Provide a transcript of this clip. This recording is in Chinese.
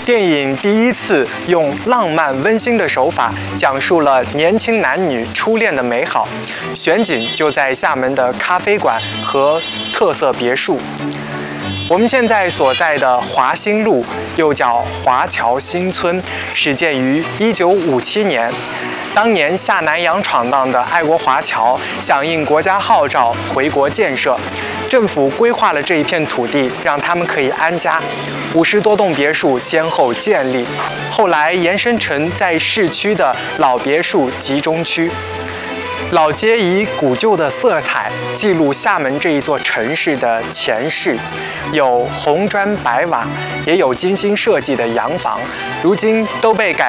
电影第一次用浪漫温馨的手法讲述了年轻男女初恋的美好，选景就在厦门的咖啡馆和特色别墅。我们现在所在的华新路，又叫华侨新村，始建于1957年。当年下南洋闯荡的爱国华侨响应国家号召回国建设，政府规划了这一片土地，让他们可以安家。50多栋别墅先后建立，后来延伸成在市区的老别墅集中区。老街以古旧的色彩记录厦门这一座城市的前世，有红砖白瓦，也有精心设计的洋房，如今都被改